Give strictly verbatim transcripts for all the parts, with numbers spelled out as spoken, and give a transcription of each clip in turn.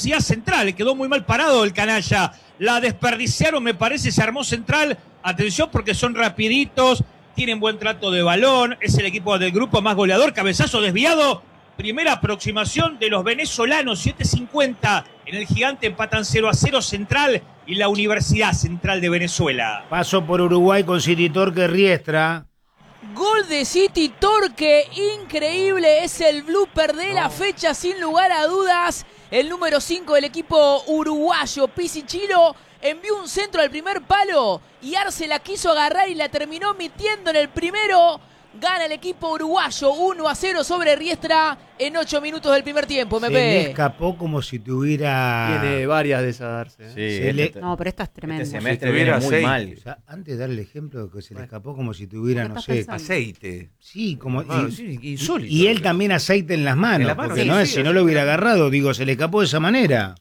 Universidad Central. Quedó muy mal parado el canalla. La desperdiciaron, me parece, se armó Central. Atención porque son rapiditos, tienen buen trato de balón. Es el equipo del grupo más goleador. Cabezazo desviado. Primera aproximación de los venezolanos. siete cincuenta en el Gigante. Empatan cero a cero Central y la Universidad Central de Venezuela. Paso por Uruguay con City Torque Riestra. Gol de City Torque, increíble, es el blooper de la fecha sin lugar a dudas. El número cinco del equipo uruguayo, Pisichilo, envió un centro al primer palo y Arce la quiso agarrar y la terminó metiendo en el primero. Gana el equipo uruguayo uno a cero sobre Riestra en ocho minutos del primer tiempo. Se M P. le escapó como si tuviera... Tiene varias de esas Darse. ¿eh? Sí, Se este, le... No, pero esta es tremenda. Este semestre Si viene tuviera muy aceite. mal. O sea, antes de dar el ejemplo de que se le escapó como si tuviera, ¿Qué no estás sé... pensando? Aceite. Sí, como... Bueno, y, sí, insólito. y él también aceite en las manos, En las manos, porque sí, no es, sí, si no sí. lo hubiera agarrado, digo, se le escapó de esa manera.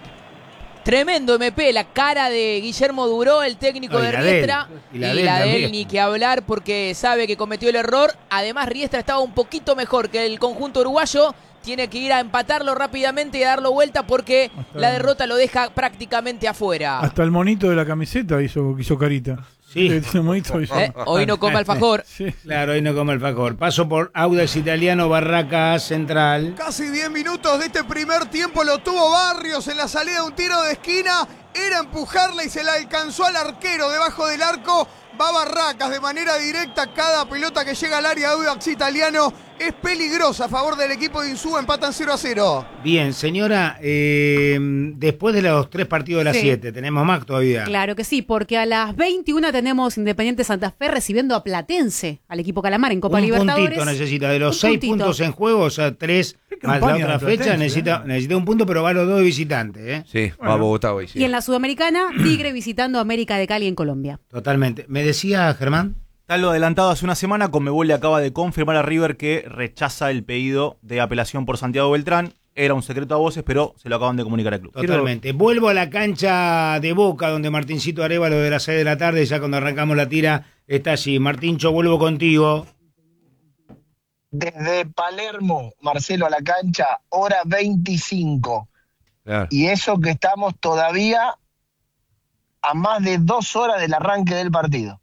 Tremendo M P, la cara de Guillermo Duró, el técnico No, y de la de él. Riestra. Y Y la la, de él de él también. ni que hablar porque sabe que cometió el error. Además, Riestra estaba un poquito mejor que el conjunto uruguayo. Tiene que ir a empatarlo rápidamente y a darlo vuelta porque Hasta la derrota lo deja prácticamente afuera. Hasta el monito de la camiseta hizo, hizo carita. Sí. El monito hizo... Eh, Hoy no come alfajor. Sí. Claro, ahí no come el facor. Paso por Audax Italiano, Barraca Central. Casi diez minutos de este primer tiempo lo tuvo Barrios en la salida de un tiro de esquina. Era empujarla y se la alcanzó al arquero debajo del arco. Va Barracas de manera directa. Cada pelota que llega al área de Audax Italiano es peligrosa a favor del equipo de Insúa. Empatan cero a cero. Bien, señora, eh, después de los tres partidos de las Sí. siete, tenemos más todavía. Claro que sí, porque a las veintiuna tenemos Independiente Santa Fe recibiendo a Platense, al equipo Calamar en Copa Un Libertadores. puntito necesita, de los Un seis puntito. puntos en juego, o sea, tres más la campaña otra de fecha, Platense, necesita, ¿eh? necesita un punto, pero va a los dos de visitante, ¿eh? Sí, va a Bogotá hoy. Sí. Y en la Sudamericana, Tigre visitando a América de Cali en Colombia. Totalmente. ¿Me decía, Germán? Tal lo adelantado hace una semana, Conmebol le acaba de confirmar a River que rechaza el pedido de apelación por Santiago Beltrán. Era un secreto a voces, pero se lo acaban de comunicar al club. Totalmente. Vuelvo a la cancha de Boca, donde Martincito Arévalo de las seis de la tarde, ya cuando arrancamos la tira, está allí. Martincho, vuelvo contigo. Desde Palermo, Marcelo, a la cancha, hora veinticinco. Claro. Y eso que estamos todavía a más de dos horas del arranque del partido.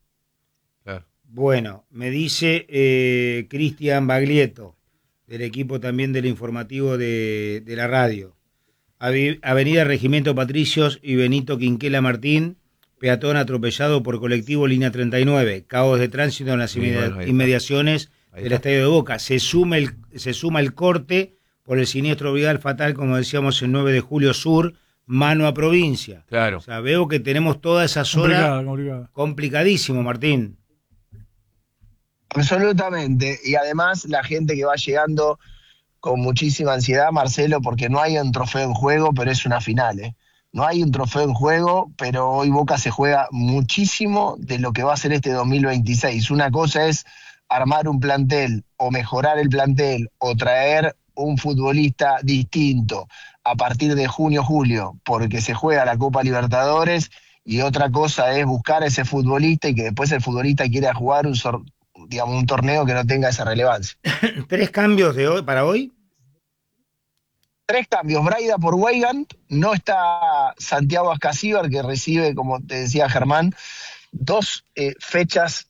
Bueno, me dice eh, Cristian Baglietto, del equipo también del informativo de, de la radio. Avi- Avenida Regimiento Patricios y Benito Quinquela Martín, peatón atropellado por colectivo línea treinta y nueve, caos de tránsito en las Sí, inmedia- bueno, ahí está. inmediaciones Ahí del está. Estadio de Boca. Se suma el, se suma el corte por el siniestro vial fatal, como decíamos, el nueve de julio sur, mano a provincia. Claro. O sea, veo que tenemos toda esa zona Complicada, complicada. complicadísimo, Martín. Absolutamente. Y además la gente que va llegando con muchísima ansiedad, Marcelo, porque no hay un trofeo en juego, pero es una final, ¿eh? No hay un trofeo en juego, pero hoy Boca se juega muchísimo de lo que va a ser este dos mil veintiséis. Una cosa es armar un plantel o mejorar el plantel o traer un futbolista distinto a partir de junio, julio, porque se juega la Copa Libertadores, y otra cosa es buscar a ese futbolista y que después el futbolista quiera jugar un, sor- digamos, un torneo que no tenga esa relevancia. ¿Tres cambios de hoy para hoy? Tres cambios, Braida por Weigand, no está Santiago Ascasíbar, que recibe, como te decía Germán, dos eh, fechas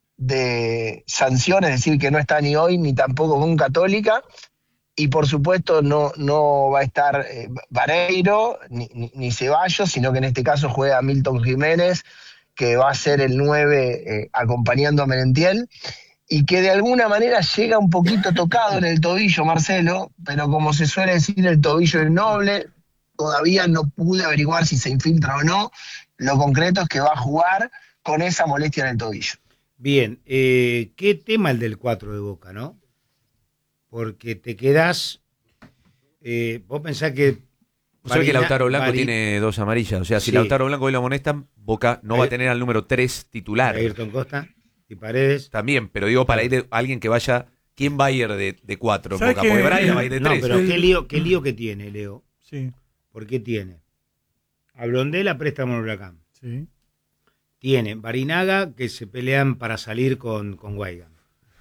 de sanción, es decir, que no está ni hoy ni tampoco con Católica, y por supuesto no, no va a estar eh, Vareiro ni, ni, ni Ceballos, sino que en este caso juega Milton Jiménez, que va a ser el nueve eh, acompañando a Merentiel, y que de alguna manera llega un poquito tocado en el tobillo, Marcelo, pero como se suele decir, el tobillo es noble. Todavía no pude averiguar si se infiltra o no. Lo concreto es que va a jugar con esa molestia en el tobillo. Bien, eh, qué tema el del cuatro de Boca, ¿no? Porque te quedás, eh, vos pensás que... O sea que Varina- Lautaro Blanco Vari- tiene dos amarillas. O sea, si Sí. Lautaro Blanco hoy lo amonestan, Boca no va a Ahí- tener al número tres titular. Ayrton Costa y Paredes. También, pero digo para ir de alguien que vaya. ¿Quién va a ir de, de cuatro en ¿Sabes Boca? qué? Porque Braida va a ir de No, tres. pero El- qué lío, qué lío que tiene, Leo. Sí, ¿Por qué tiene? A Blondela préstamo en Huracán. sí. Tiene Barinaga, que se pelean para salir con, con Weigand. Sí.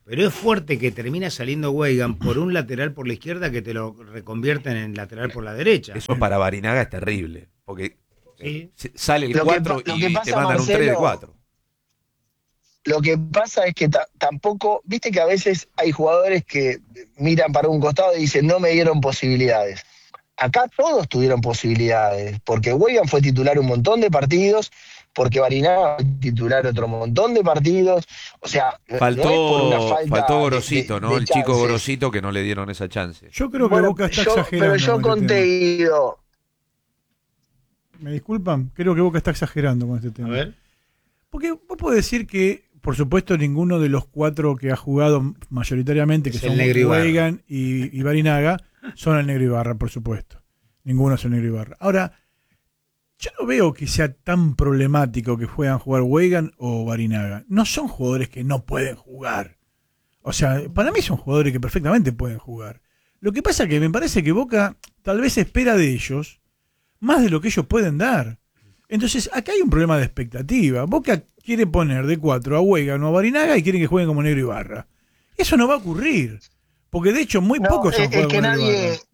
Pero es fuerte que termina saliendo Weigand por un lateral por la izquierda que te lo reconvierten en lateral por la derecha. Eso para Barinaga es terrible, porque Sí. sale el Lo que cuatro pa- lo y que te pasa, mandan un tres de Marcelo, cuatro. Lo que pasa es que ta- tampoco, viste que a veces hay jugadores que miran para un costado y dicen, no me dieron posibilidades. Acá todos tuvieron posibilidades, porque Weigand fue titular un montón de partidos, porque Barinaga fue titular otro montón de partidos. O sea, no- Faltó, no es por una falta faltó de- Gorosito, de- ¿no? de el chico chances. Gorosito que no le dieron esa chance. Yo creo que Bueno, Boca está yo- exagerando. pero yo con este conté, tema. Guido, ¿Me disculpan? Creo que Boca está exagerando con este tema. A ver. Porque vos podés decir que, por supuesto, ninguno de los cuatro que ha jugado mayoritariamente, que Es el son Negro Ibarra. Weigand y, y Barinaga, son el Negro Ibarra, por supuesto. Ninguno es el Negro Ibarra. Ahora, yo no veo que sea tan problemático que puedan jugar Weigand o Barinaga. No son jugadores que no pueden jugar. O sea, para mí son jugadores que perfectamente pueden jugar. Lo que pasa es que me parece que Boca tal vez espera de ellos más de lo que ellos pueden dar. Entonces, acá hay un problema de expectativa. Boca quiere poner de cuatro a Weigand o a Barinaga y quieren que jueguen como Negro Ibarra. Eso no va a ocurrir. Porque de hecho, muy no, pocos es, han es jugado que como Negro nadie... Ibarra.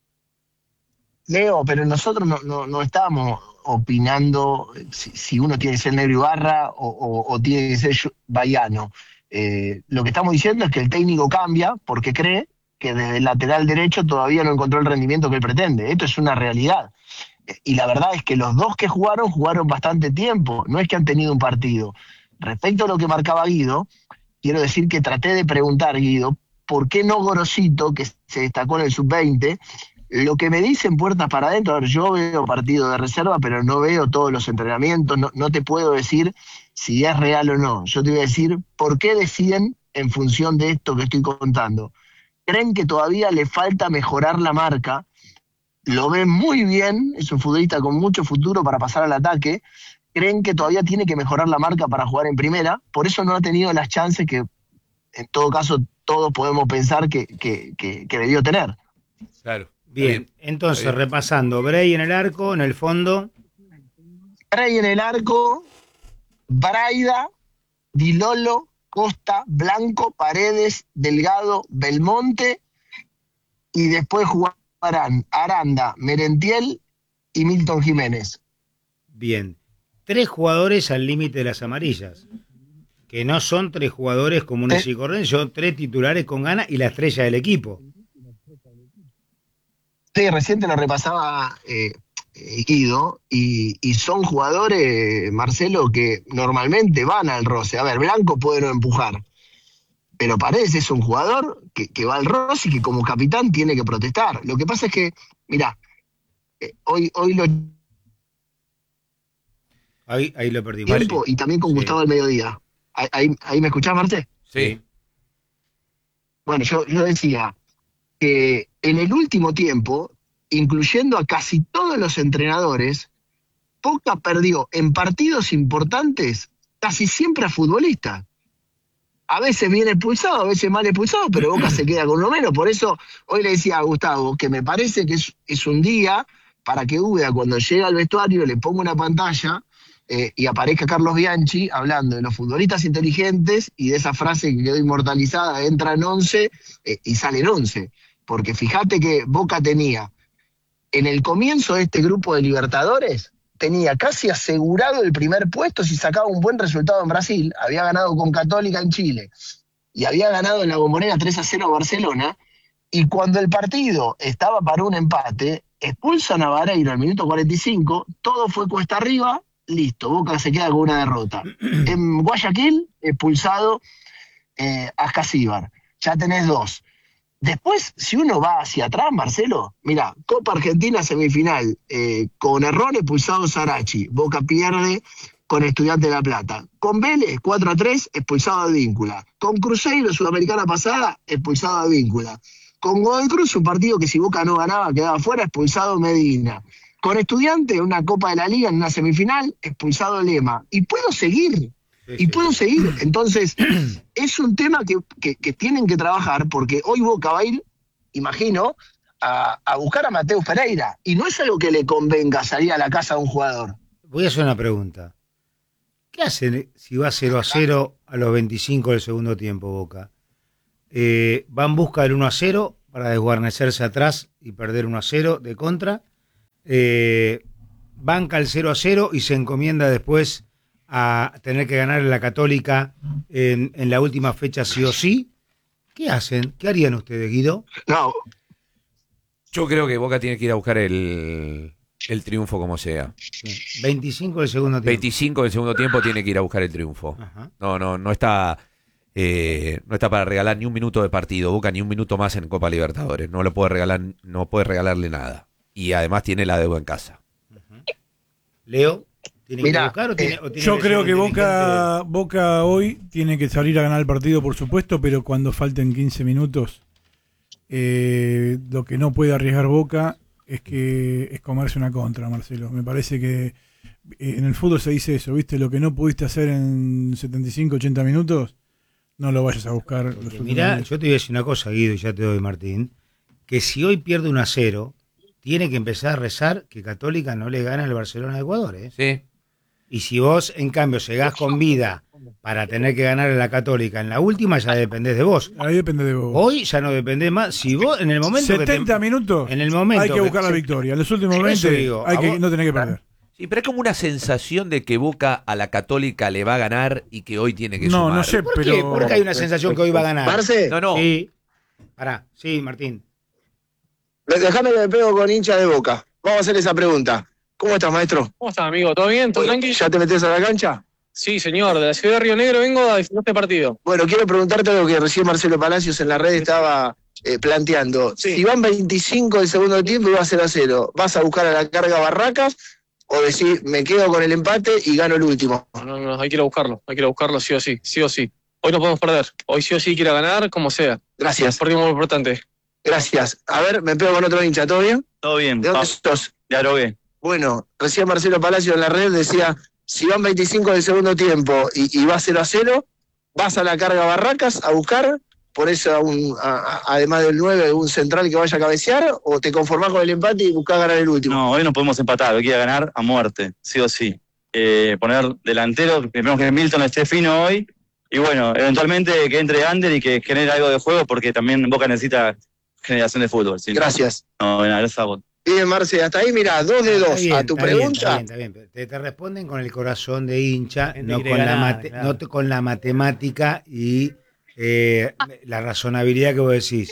Leo, pero nosotros no, no, no estábamos opinando si, si uno tiene que ser Negro Ibarra o, o, o tiene que ser Yu- Baiano. Eh, lo que estamos diciendo es que el técnico cambia porque cree que desde el lateral derecho todavía no encontró el rendimiento que él pretende. Esto es una realidad. Y la verdad es que los dos que jugaron, jugaron bastante tiempo. No es que han tenido un partido. Respecto a lo que marcaba Guido, quiero decir que traté de preguntar, Guido, ¿por qué no Gorosito, que se destacó en el sub veinte? Lo que me dicen puertas para adentro, a ver, yo veo partido de reserva, pero no veo todos los entrenamientos, no, no te puedo decir si es real o no. Yo te voy a decir por qué deciden en función de esto que estoy contando. Creen que todavía le falta mejorar la marca, lo ven muy bien, es un futbolista con mucho futuro para pasar al ataque, creen que todavía tiene que mejorar la marca para jugar en primera, por eso no ha tenido las chances que en todo caso todos podemos pensar que, que, que, que debió tener. Claro. Bien, entonces Está bien. repasando, Bray en el arco, en el fondo, Rey en el arco, Braida, Di Lolo, Costa, Blanco, Paredes, Delgado, Belmonte, y después jugarán Aranda, Merentiel y Milton Jiménez. bien. Tres jugadores al límite de las amarillas, que no son tres jugadores comunes Eh. y corrientes, son tres titulares con ganas y la estrella del equipo. Sí, recién te lo repasaba eh, eh, Guido, y, y son jugadores, Marcelo, que normalmente van al roce. A ver, Blanco puede no empujar, pero Paredes es un jugador que, que va al roce y que como capitán tiene que protestar. Lo que pasa es que, mirá, eh, hoy, hoy lo Ahí, ahí lo perdimos. tiempo y también con Sí. Gustavo del Mediodía. Ahí, ahí, ahí me escuchás, Marte. Sí. Bueno, yo, yo decía que en el último tiempo, incluyendo a casi todos los entrenadores, Boca perdió en partidos importantes casi siempre a futbolistas. A veces bien expulsado, a veces mal expulsado, pero Boca se queda con lo menos. Por eso hoy le decía a Gustavo que me parece que es, es un día para que Uda, cuando llega al vestuario, le ponga una pantalla eh, y aparezca Carlos Bianchi hablando de los futbolistas inteligentes y de esa frase que quedó inmortalizada, entra en once eh, y sale en once. Porque fíjate que Boca tenía, en el comienzo de este grupo de Libertadores, tenía casi asegurado el primer puesto si sacaba un buen resultado en Brasil. Había ganado con Católica en Chile y había ganado en la Bombonera tres a cero a Barcelona. Y cuando el partido estaba para un empate, expulsan a Vareiro al minuto cuarenta y cinco, todo fue cuesta arriba, listo, Boca se queda con una derrota. En Guayaquil, expulsado eh, Ascasíbar. Ya tenés dos. Después, si uno va hacia atrás, Marcelo, mira, Copa Argentina semifinal, eh, con error expulsado Sarachi, Boca pierde con Estudiante de La Plata. Con Vélez, cuatro a tres, expulsado Advíncula. Con Cruzeiro, Sudamericana pasada, expulsado Advíncula. Con Godoy Cruz, un partido que si Boca no ganaba quedaba fuera, expulsado Medina. Con Estudiante, una Copa de la Liga en una semifinal, expulsado Lema. Y puedo seguir. Y puedo seguir. Entonces, es un tema que, que, que tienen que trabajar, porque hoy Boca va a ir, imagino, a, a buscar a Mateus Pereira. Y no es algo que le convenga salir a la casa de un jugador. Voy a hacer una pregunta. ¿Qué hacen si va cero a cero a los veinticinco del segundo tiempo, Boca? eh, va en busca del uno a cero para desguarnecerse atrás y perder uno a cero de contra. Eh, banca el cero a cero y se encomienda después a tener que ganar en la Católica en, en la última fecha sí o sí. ¿Qué hacen? ¿Qué harían ustedes, Guido? No, Yo creo que Boca tiene que ir a buscar el, el triunfo como sea. Sí. veinticinco del segundo tiempo. veinticinco del segundo tiempo tiene que ir a buscar el triunfo. Ajá. No, no, no está, eh, no está para regalar ni un minuto de partido. Boca ni un minuto más en Copa Libertadores. No lo puede regalar, no puede regalarle nada. Y además tiene la deuda en casa. Leo, ¿tiene Mirá, que buscar o tiene, o tiene Yo que creo ser que Boca, inteligente? Boca hoy tiene que salir a ganar el partido, por supuesto, pero cuando falten quince minutos, eh, lo que no puede arriesgar Boca es que es comerse una contra, Marcelo. Me parece que eh, en el fútbol se dice eso, ¿viste? Lo que no pudiste hacer en setenta y cinco, ochenta minutos, no lo vayas a buscar. Los últimos Mirá, días. yo te voy a decir una cosa, Guido, y ya te doy, Martín, que si hoy pierde uno a cero, tiene que empezar a rezar que Católica no le gana al Barcelona de Ecuador, ¿eh? Sí. Y si vos, en cambio, llegás con vida para tener que ganar a la Católica en la última, ya dependés de vos. Ahí depende de vos. Hoy ya no dependés más. Si vos, en el momento que te- setenta minutos, en el momento hay que que- buscar la victoria. En los últimos Eso veinte digo, hay a que vos- no tener que perder. Sí, pero es como una sensación de que Boca a la Católica le va a ganar y que hoy tiene que No, sumar. no sé, ¿Por pero... qué? Porque hay una sensación que hoy va a ganar. Marce, No, no. Sí. Pará, sí, Martín. déjame que me pego con hincha de Boca. Vamos a hacer esa pregunta. ¿Cómo estás, maestro? ¿Cómo estás, amigo? ¿Todo bien? ¿Todo tranquilo? ¿Ya te metes a la cancha? Sí, señor. De la ciudad de Río Negro vengo a disfrutar este partido. Bueno, quiero preguntarte algo que recién Marcelo Palacios en la red estaba eh, planteando. Sí. Si van veinticinco del segundo tiempo y va cero a cero, ¿vas a buscar a la carga Barracas o decir, me quedo con el empate y gano el último? No, no, no, hay que ir a buscarlo. Hay que ir a buscarlo sí o sí, sí o sí. Hoy no podemos perder. Hoy sí o sí quiero ganar, como sea. Es Gracias, un partido muy importante. gracias. A ver, me pego con otro hincha, ¿todo bien? Todo bien, ¿De dónde sos? de Arogué. Bueno, recién Marcelo Palacios en la red decía, si van veinticinco del segundo tiempo y, y va cero a cero, ¿vas a la carga Barracas a buscar? ¿Por eso a un, a- a- además del nueve, un central que vaya a cabecear? ¿O te conformás con el empate y buscás ganar el último? No, hoy no podemos empatar, hoy quiero ganar a muerte, sí o sí. Eh, poner delantero, esperemos que Milton esté fino hoy, y bueno, eventualmente que entre Ander y que genere algo de juego, porque también Boca necesita generación de fútbol. ¿sí? Gracias. No, bueno, gracias a vos. Bien, Marce, hasta ahí, mira, dos de Está dos. bien, A tu está bien, pregunta, está bien, está bien. Te, te responden con el corazón de hincha, Gente no quiere con, la ganar, mate- claro. no te- con la matemática y eh, la razonabilidad que vos decís.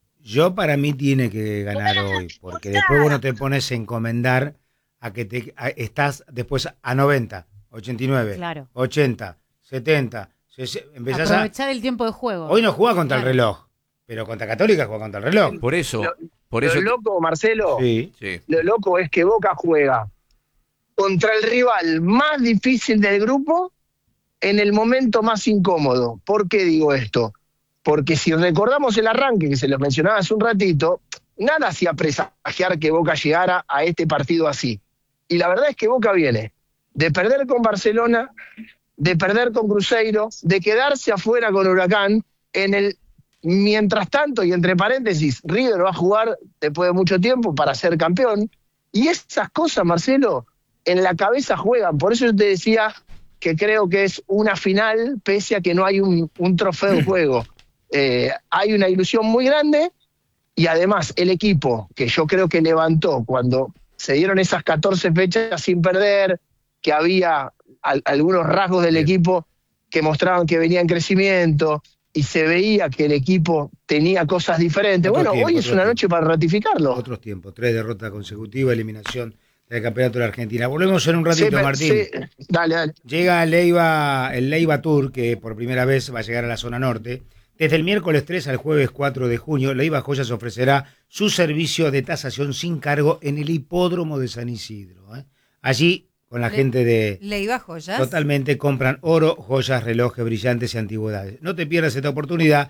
Yo para mí tiene que ganar hoy, porque después vos no te pones a encomendar a que te a- estás después a noventa, ochenta y nueve, Claro. ochenta, setenta, sesenta, empezás a... Aprovechar el tiempo de juego. Hoy no juega contra el Claro. reloj, pero contra Católica juega contra el reloj. Por eso, por lo eso. loco, Marcelo, Sí. Sí. lo loco es que Boca juega contra el rival más difícil del grupo en el momento más incómodo. ¿Por qué digo esto? Porque si recordamos el arranque, que se lo mencionaba hace un ratito, nada hacía presagiar que Boca llegara a este partido así. Y la verdad es que Boca viene de perder con Barcelona, de perder con Cruzeiro, de quedarse afuera con Huracán. En el mientras tanto, y entre paréntesis, River va a jugar después de mucho tiempo para ser campeón. Y esas cosas, Marcelo, en la cabeza juegan. Por eso yo te decía que creo que es una final, pese a que no hay un, un trofeo de juego. Eh, hay una ilusión muy grande, y además el equipo, que yo creo que levantó cuando se dieron esas catorce fechas sin perder, que había al- algunos rasgos del equipo que mostraban que venía en crecimiento, y se veía que el equipo tenía cosas diferentes. Otro Bueno, tiempo, hoy es otro una tiempo. noche para ratificarlo. Otros tiempos, tres derrotas consecutivas, eliminación del campeonato de la Argentina. Volvemos en un ratito, Sí, pero- Martín. sí, dale, dale. Llega Leiva, el Leiva Tour, que por primera vez va a llegar a la zona norte. Desde el miércoles tres al jueves cuatro de junio, Leiva Joyas ofrecerá su servicio de tasación sin cargo en el hipódromo de San Isidro. ¿eh? Allí, con la Le- gente de... Leiva Joyas. Totalmente compran oro, joyas, relojes, brillantes y antigüedades. No te pierdas esta oportunidad.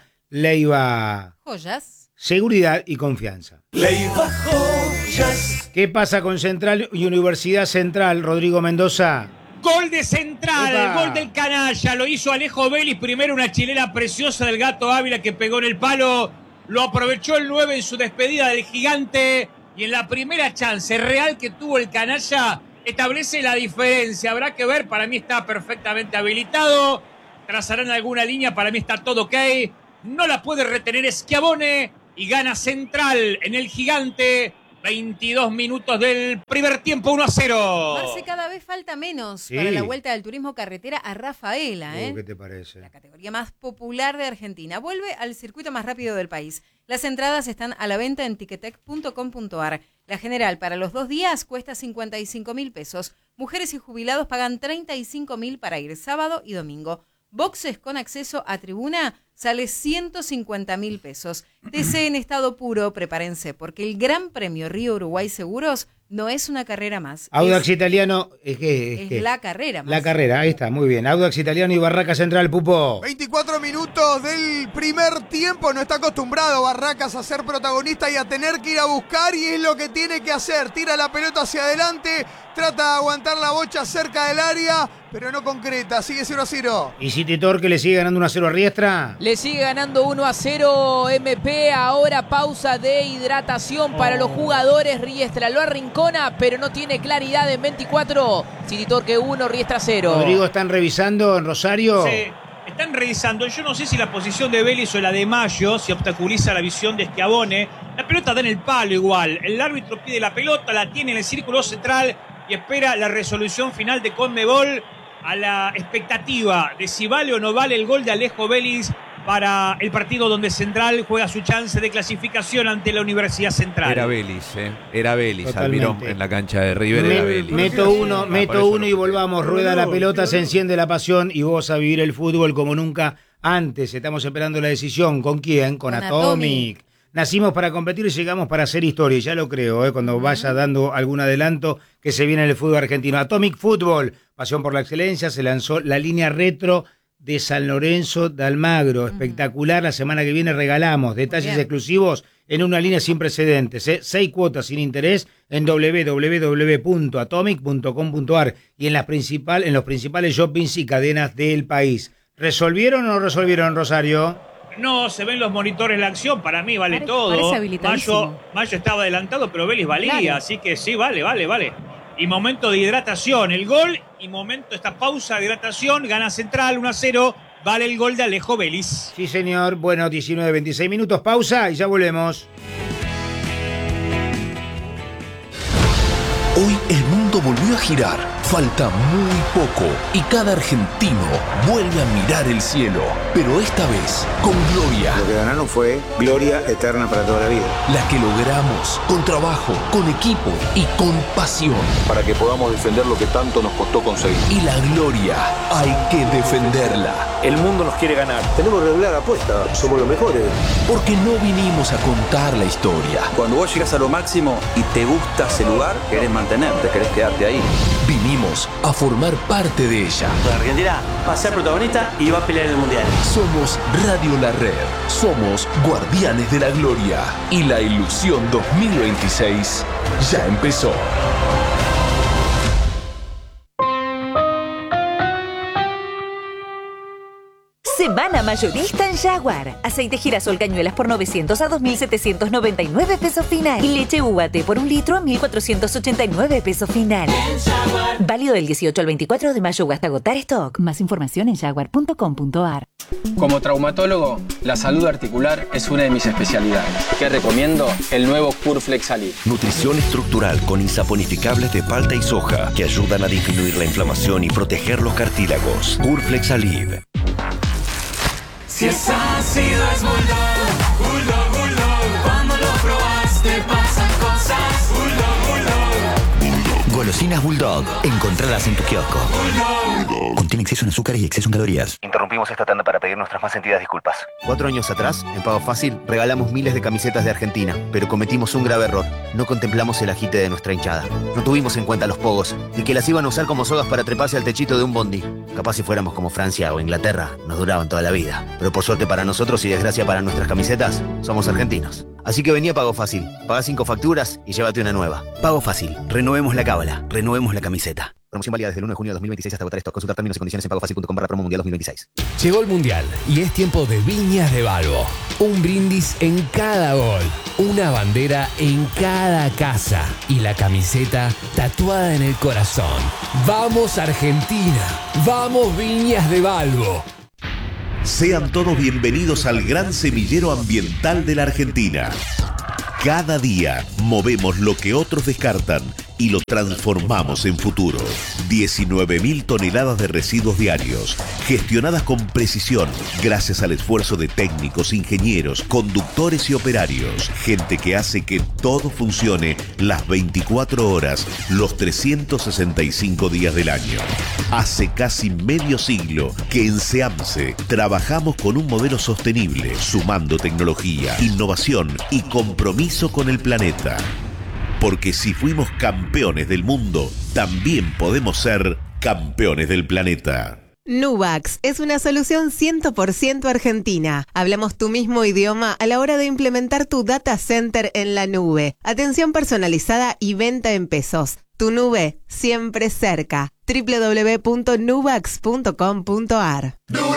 Leiva, Joyas. seguridad y confianza. Leiva Joyas. ¿Qué pasa con Central y Universidad Central, Rodrigo Mendoza? Gol de Central, Epa. el gol del canalla, lo hizo Alejo Vélez, primero una chilena preciosa del Gato Ávila que pegó en el palo, lo aprovechó el nueve en su despedida del gigante, y en la primera chance real que tuvo el canalla establece la diferencia. Habrá que ver, para mí está perfectamente habilitado, trazarán alguna línea, para mí está todo ok, no la puede retener Schiavone y gana Central en el Gigante. veintidós minutos del primer tiempo, uno a cero. Marce, cada vez falta menos Sí. para la vuelta del turismo carretera a Rafaela, ¿eh? Uh, ¿Qué te parece? La categoría más popular de Argentina. Vuelve al circuito más rápido del país. Las entradas están a la venta en ticketek punto com punto ar. La general para los dos días cuesta cincuenta y cinco mil pesos. Mujeres y jubilados pagan treinta y cinco mil para ir sábado y domingo. Boxes con acceso a tribuna sale ciento cincuenta mil pesos. T C en estado puro, prepárense, porque el Gran Premio Río Uruguay Seguros no es una carrera más. Audax es, Italiano, es que... Es, es que- la carrera más. La carrera, ahí está, muy bien. Audax Italiano y Barraca Central, Pupo. veinticuatro minutos del primer tiempo. No está acostumbrado Barracas a ser protagonista y a tener que ir a buscar, y es lo que tiene que hacer. Tira la pelota hacia adelante, trata de aguantar la bocha cerca del área, pero no concreta. Sigue cero a cero. ¿Y City Torque le sigue ganando uno a cero a Riestra? Le sigue ganando uno a cero M P. Ahora pausa de hidratación para los jugadores. Riestra lo arrincona, pero no tiene claridad en veinticuatro. City Torque uno, Riestra cero. Rodrigo, ¿están revisando en Rosario? Sí, están revisando. Yo no sé si la posición de Vélez o la de Mayo si obstaculiza la visión de Schiavone. La pelota da en el palo igual. El árbitro pide la pelota, la tiene en el círculo central y espera la resolución final de Conmebol a la expectativa de si vale o no vale el gol de Alejo Vélez para el partido donde Central juega su chance de clasificación ante la Universidad Central. Era Vélez, ¿eh? Era Vélez, Totalmente. Almirón, en la cancha de River Me- era Vélez. meto uno, Ah, por meto eso uno lo y creo. volvamos. Rueda la pelota, se enciende la pasión y vos a vivir el fútbol como nunca antes. Estamos esperando la decisión. ¿Con quién? Con, Con Atomic. Atomic. Nacimos para competir y llegamos para hacer historia. Y ya lo creo, ¿eh? Cuando vaya dando algún adelanto que se viene en el fútbol argentino. Atomic Fútbol, pasión por la excelencia. Se lanzó la línea retro de San Lorenzo de Almagro. Espectacular. La semana que viene regalamos detalles bien. exclusivos en una línea sin precedentes. ¿eh? Seis cuotas sin interés en doble u doble u doble u punto atomic punto com punto ar y en, las principal, en los principales shoppings y cadenas del país. ¿Resolvieron o no resolvieron, Rosario? No, se ven los monitores la acción, para mí vale Parece- todo. parece habilitadísimo. Mayo, Mayo estaba adelantado, pero Vélez valía, Claro. así que sí, vale, vale, vale. Y momento de hidratación, el gol, y momento esta pausa de hidratación, gana Central uno a cero, vale el gol de Alejo Vélez. Sí, señor. Bueno, diecinueve veintiséis minutos, pausa y ya volvemos. Hoy el mundo volvió a girar. Falta muy poco y cada argentino vuelve a mirar el cielo, pero esta vez con gloria. Lo que ganaron fue gloria eterna para toda la vida. La que logramos con trabajo, con equipo y con pasión. Para que podamos defender lo que tanto nos costó conseguir. Y la gloria hay que defenderla. El mundo nos quiere ganar. Tenemos que regular la apuesta. Somos los mejores. Porque no vinimos a contar la historia. Cuando vos llegás a lo máximo y te gusta ese lugar, querés mantenerte, querés quedarte ahí. Vinimos a formar parte de ella. La Argentina va a ser protagonista y va a pelear en el Mundial. Somos Radio La Red. Somos Guardianes de la Gloria. Y la ilusión dos mil veintiséis ya empezó. Semana mayorista en Jaguar. Aceite girasol cañuelas por novecientos a dos mil setecientos noventa y nueve pesos final. Y leche U A T por un litro a mil cuatrocientos ochenta y nueve pesos final. Válido del dieciocho al veinticuatro de mayo hasta agotar stock. Más información en jaguar punto com punto ar. Como traumatólogo, la salud articular es una de mis especialidades. ¿Qué recomiendo? El nuevo Curflex Alive. Nutrición estructural con insaponificables de palta y soja que ayudan a disminuir la inflamación y proteger los cartílagos. Curflex Alive. Si es ácido es Bulldog, Bulldog, Bulldog. Cuando lo probaste pasan cosas. Bulldog, Bulldog. Golosinas Bulldog. Encontralas en tu kiosco. Bulldog. Contiene exceso en azúcares y exceso en calorías. Interrumpimos esta tanda para pedir nuestras más sentidas disculpas. Cuatro años atrás, en Pago Fácil, regalamos miles de camisetas de Argentina, pero cometimos un grave error. No contemplamos el agite de nuestra hinchada. No tuvimos en cuenta los pogos, ni que las iban a usar como sogas para treparse al techito de un bondi. Capaz si fuéramos como Francia o Inglaterra, nos duraban toda la vida. Pero por suerte para nosotros y desgracia para nuestras camisetas, somos argentinos. Así que venía Pago Fácil. Paga cinco facturas y llévate una nueva. Pago Fácil. Renovemos la cábala. Renovemos la camiseta. Promoción válida desde el uno de junio de dos mil veintiséis hasta agotar stock. Consultar términos y condiciones en pagofacil punto com barra promo mundial dos mil veintiséis. Llegó el Mundial y es tiempo de Viñas de Balbo. Un brindis en cada gol, una bandera en cada casa y la camiseta tatuada en el corazón. ¡Vamos Argentina! ¡Vamos Viñas de Balbo! Sean todos bienvenidos al gran semillero ambiental de la Argentina. Cada día movemos lo que otros descartan y lo transformamos en futuro. diecinueve mil toneladas de residuos diarios, gestionadas con precisión, gracias al esfuerzo de técnicos, ingenieros, conductores y operarios. Gente que hace que todo funcione las veinticuatro horas, los trescientos sesenta y cinco días del año. Hace casi medio siglo que en SEAMSE trabajamos con un modelo sostenible, sumando tecnología, innovación y compromiso con el planeta. Porque si fuimos campeones del mundo, también podemos ser campeones del planeta. Nubax es una solución cien por ciento argentina. Hablamos tu mismo idioma a la hora de implementar tu data center en la nube. Atención personalizada y venta en pesos. Tu nube siempre cerca. doble u doble u doble u punto nubax punto com punto ar